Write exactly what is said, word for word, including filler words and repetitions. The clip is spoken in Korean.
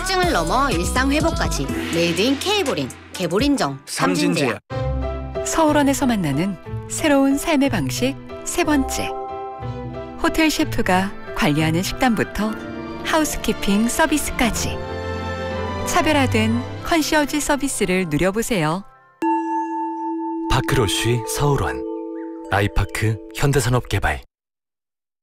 우울증을 넘어 일상 회복까지 메이드 인 K보린, 개보린정, 삼진제약. 서울원에서 만나는 새로운 삶의 방식 세 번째. 호텔 셰프가 관리하는 식단부터 하우스키핑 서비스까지 차별화된 컨시어지 서비스를 누려보세요. 파크로쉬 서울원, 아이파크 현대산업개발.